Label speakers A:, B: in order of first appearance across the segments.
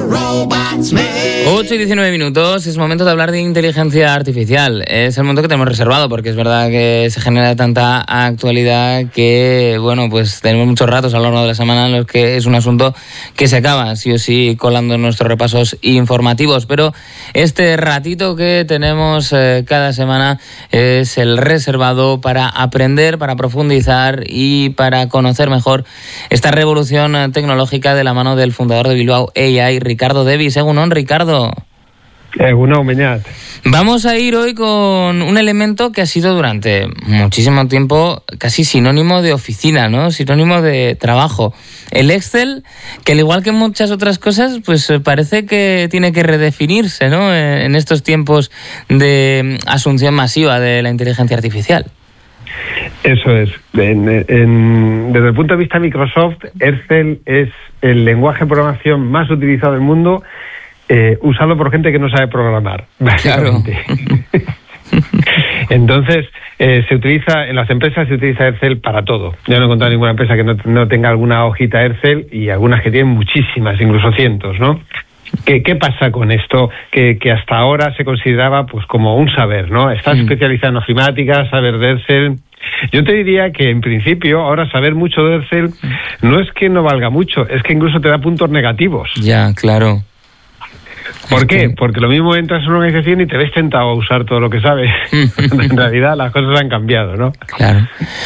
A: 8 y 19 minutos, es momento de hablar de inteligencia artificial. Es el momento que tenemos reservado porque es verdad que se genera tanta actualidad que, bueno, pues tenemos muchos ratos a lo largo de la semana en los que es un asunto que se acaba, sí o sí, colando en nuestros repasos informativos. Pero este ratito que tenemos cada semana es el reservado para aprender, para profundizar y para conocer mejor esta revolución tecnológica de la mano del fundador de Bilbao AI, Ricardo Devis. Egunon, Ricardo.
B: Egunon, Beñat.
A: Vamos a ir hoy con un elemento que ha sido durante muchísimo tiempo casi sinónimo de oficina, ¿no? Sinónimo de trabajo. El Excel, que al igual que muchas otras cosas, pues parece que tiene que redefinirse, ¿no? En estos tiempos de asunción masiva de la inteligencia artificial.
B: Eso es. Desde el punto de vista de Microsoft, Excel es el lenguaje de programación más utilizado del mundo, usado por gente que no sabe programar, básicamente. Claro. Entonces, se utiliza en las empresas, se utiliza Excel para todo. Yo no he encontrado ninguna empresa que no tenga alguna hojita Excel, y algunas que tienen muchísimas, incluso cientos, ¿no? ¿Qué pasa con esto? Que hasta ahora se consideraba pues como un saber, ¿no? Estás especializado en ofimática, saber de Excel. Yo te diría que en principio ahora saber mucho de Excel no es que no valga mucho, es que incluso te da puntos negativos.
A: Ya, claro.
B: ¿Por qué? Porque lo mismo entras en una organización y te ves tentado a usar todo lo que sabes. En realidad las cosas han cambiado, ¿no?
A: Claro.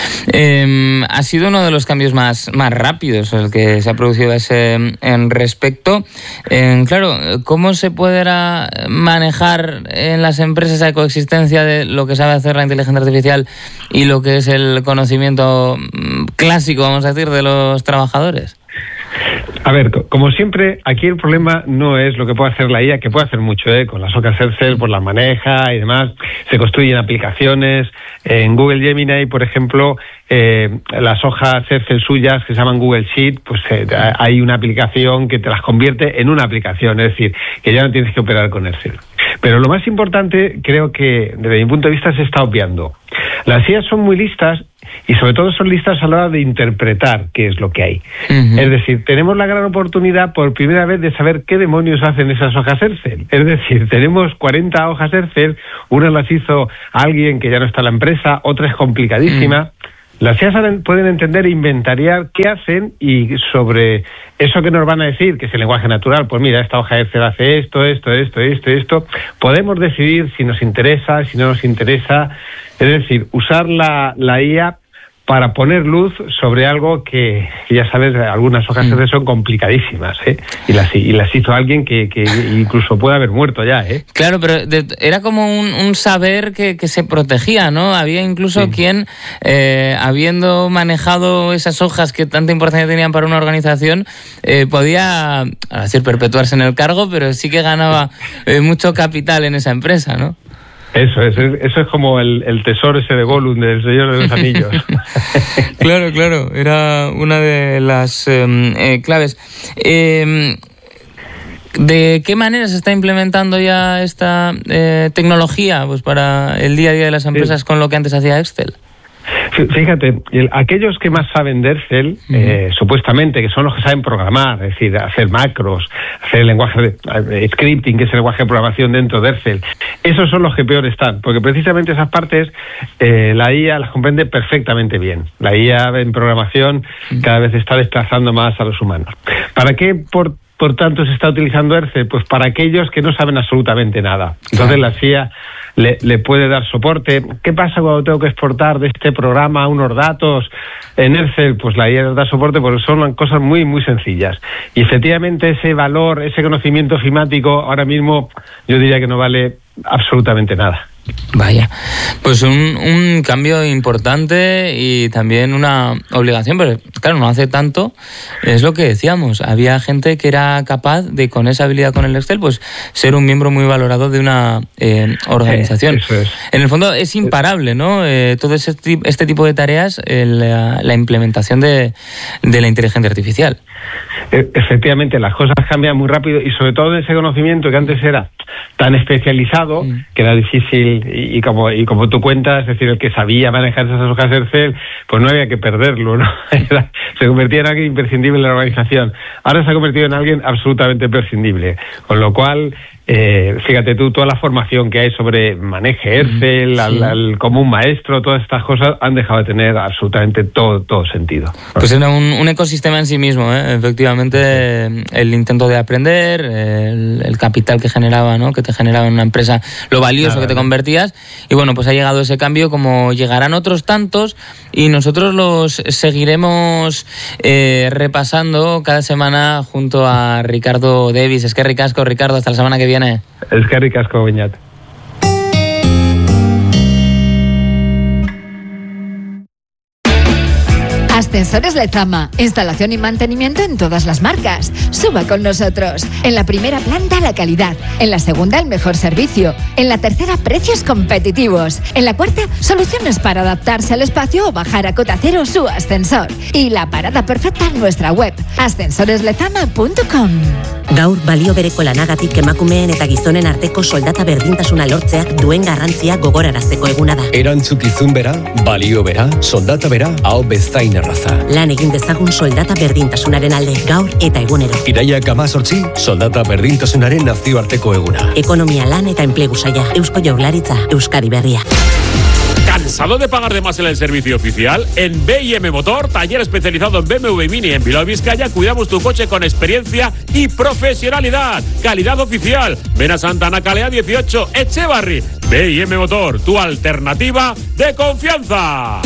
A: Ha sido uno de los cambios más rápidos el que se ha producido en respecto. Claro, ¿cómo se podrá manejar en las empresas esa coexistencia de lo que sabe hacer la inteligencia artificial y lo que es el conocimiento clásico, vamos a decir, de los trabajadores?
B: A ver, como siempre, aquí el problema no es lo que puede hacer la IA, que puede hacer mucho, con las hojas Excel, pues las maneja y demás, se construyen aplicaciones. En Google Gemini, por ejemplo, las hojas Excel suyas que se llaman Google Sheet, pues hay una aplicación que te las convierte en una aplicación, es decir, que ya no tienes que operar con Excel. Pero lo más importante, creo que desde mi punto de vista se está obviando. Las IA son muy listas y sobre todo son listas a la hora de interpretar qué es lo que hay. Uh-huh. Es decir, tenemos la gran oportunidad por primera vez de saber qué demonios hacen esas hojas Excel. Es decir, tenemos 40 hojas Excel, una las hizo alguien que ya no está en la empresa, otra es complicadísima. Uh-huh. Las IA pueden entender e inventariar qué hacen, y sobre eso que nos van a decir, que es el lenguaje natural, pues mira, esta hoja Excel hace esto, podemos decidir si nos interesa, si no nos interesa. Es decir, usar la IA para poner luz sobre algo que ya sabes, algunas hojas Excel son complicadísimas, y las hizo alguien que incluso puede haber muerto ya,
A: Claro, pero era como un saber que se protegía, ¿no? Había incluso quien, habiendo manejado esas hojas que tanta importancia tenían para una organización, podía, a decir, perpetuarse en el cargo, pero sí que ganaba mucho capital en esa empresa, ¿no?
B: Eso es como el tesoro ese de Gollum, del Señor de los Anillos.
A: Claro, era una de las claves. ¿De qué manera se está implementando ya esta tecnología pues para el día a día de las empresas con lo que antes hacía Excel?
B: Fíjate, aquellos que más saben de Excel, supuestamente, que son los que saben programar, es decir, hacer macros, hacer el lenguaje de scripting, que es el lenguaje de programación dentro de Excel, esos son los que peor están, porque precisamente esas partes la IA las comprende perfectamente bien. La IA en programación cada vez está desplazando más a los humanos. ¿Para qué, por tanto, se está utilizando Excel? Pues para aquellos que no saben absolutamente nada. Entonces la IA le puede dar soporte. ¿Qué pasa cuando tengo que exportar de este programa unos datos en Excel? Pues la IA da soporte porque son cosas muy, muy sencillas. Y efectivamente ese valor, ese conocimiento ofimático, ahora mismo yo diría que no vale absolutamente nada.
A: Vaya, pues un cambio importante y también una obligación, pero claro, no hace tanto, es lo que decíamos, había gente que era capaz de, con esa habilidad con el Excel, pues ser un miembro muy valorado de una organización.
B: Eso es.
A: En el fondo es imparable, ¿no? Todo este tipo de tareas, la implementación de la inteligencia artificial.
B: efectivamente las cosas cambian muy rápido, y sobre todo ese conocimiento que antes era tan especializado que era difícil, y como tú cuentas, es decir, el que sabía manejar esas hojas Excel, pues no había que perderlo, ¿no? Se convertía en alguien imprescindible en la organización. Ahora se ha convertido en alguien absolutamente prescindible, con lo cual fíjate tú, toda la formación que hay sobre maneje Excel, al común maestro, todas estas cosas han dejado de tener absolutamente todo sentido.
A: Pues era un ecosistema en sí mismo, ¿eh? Efectivamente, el intento de aprender, el capital que generaba, ¿no? Que te generaba en una empresa, lo valioso que te convertías, y bueno, pues ha llegado ese cambio, como llegarán otros tantos, y nosotros los seguiremos repasando cada semana junto a Ricardo Devis. Es que ricasco, Ricardo, hasta la semana que viene.
B: Es que ricasco, Beñat.
C: Ascensores Lezama, instalación y mantenimiento en todas las marcas. Suba con nosotros. En la primera planta, la calidad. En la segunda, el mejor servicio. En la tercera, precios competitivos. En la cuarta, soluciones para adaptarse al espacio o bajar a cota cero su ascensor. Y la parada perfecta en nuestra web, ascensoreslezama.com.
D: Gaur balio bereko lanagatik emakumeen eta gizonen arteko soldata berdintasuna lortzeak duen garrantzia gogorarazteko eguna da.
E: Erantzukizun bera, balio bera, soldata bera, hau bezain erraza.
D: Lan egin dezagun soldata berdintasunaren alde, gaur eta egunero.
E: Iraiak 18, soldata berdintasunaren nazioarteko eguna.
D: Ekonomia, lan eta enplegu saila, Eusko Jaurlaritza, Euskadi Berria.
F: ¿Cansado de pagar de más en el servicio oficial? En B&M Motor, taller especializado en BMW Mini en Bilbao, Vizcaya, cuidamos tu coche con experiencia y profesionalidad. Calidad oficial. Ven a Santa Ana Calea 18, Echevarri. B&M Motor, tu alternativa de confianza.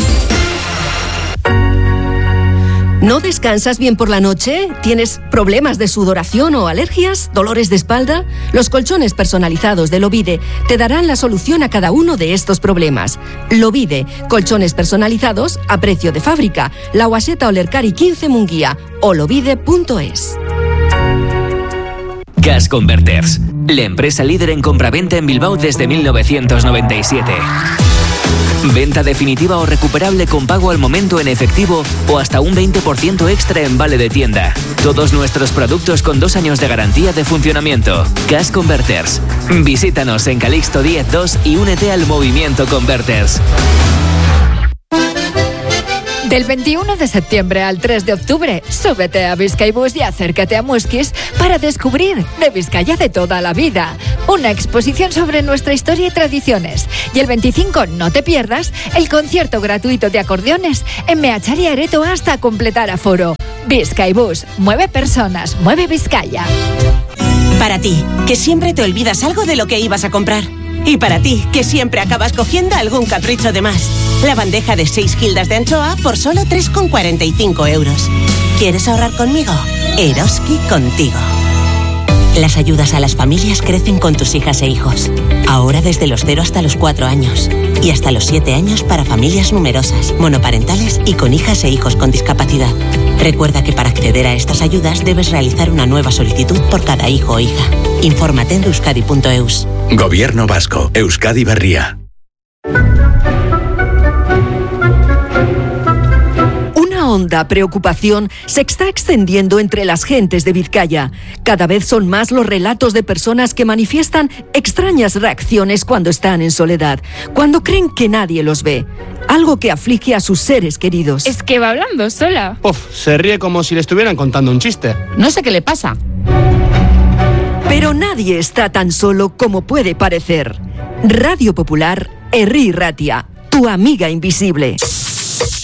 G: ¿No descansas bien por la noche? ¿Tienes problemas de sudoración o alergias? ¿Dolores de espalda? Los colchones personalizados de Lovide te darán la solución a cada uno de estos problemas. Lovide, colchones personalizados a precio de fábrica. La Guaseta Olercari 15 Munguía o lovide.es.
H: Gas Converters, la empresa líder en compraventa en Bilbao desde 1997. Venta definitiva o recuperable con pago al momento en efectivo o hasta un 20% extra en vale de tienda. Todos nuestros productos con 2 años de garantía de funcionamiento. Gas Converters. Visítanos en Calixto 10-2 y únete al movimiento Converters.
C: Del 21 de septiembre al 3 de octubre, súbete a Bizkaibus y acércate a Muskiz para descubrir de Vizcaya de toda la vida. Una exposición sobre nuestra historia y tradiciones. Y el 25, no te pierdas, el concierto gratuito de acordeones en Meachari Areto hasta completar aforo. Bizkaibus, mueve personas, mueve Vizcaya.
I: Para ti, que siempre te olvidas algo de lo que ibas a comprar. Y para ti, que siempre acabas cogiendo algún capricho de más. La bandeja de 6 gildas de anchoa por solo 3,45 euros. ¿Quieres ahorrar conmigo? Eroski contigo. Las ayudas a las familias crecen con tus hijas e hijos. Ahora desde los 0 hasta los 4 años. Y hasta los 7 años para familias numerosas, monoparentales y con hijas e hijos con discapacidad. Recuerda que para acceder a estas ayudas debes realizar una nueva solicitud por cada hijo o hija. Infórmate en euskadi.eus.
J: Gobierno Vasco, Euskadi Berria.
G: Una honda preocupación se está extendiendo entre las gentes de Vizcaya. Cada vez son más los relatos de personas que manifiestan extrañas reacciones cuando están en soledad, cuando creen que nadie los ve. Algo que aflige a sus seres queridos.
K: Es que va hablando sola.
L: Se ríe como si le estuvieran contando un chiste.
K: No sé qué le pasa.
G: Pero nadie está tan solo como puede parecer. Radio Popular, Herri Ratia, tu amiga invisible.